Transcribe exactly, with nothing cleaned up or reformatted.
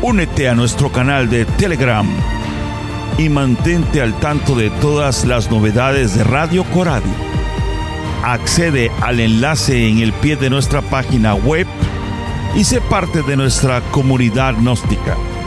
Únete a nuestro canal de Telegram y mantente al tanto de todas las novedades de Radio Coradio. Accede al enlace en el pie de nuestra página web y sé parte de nuestra comunidad gnóstica.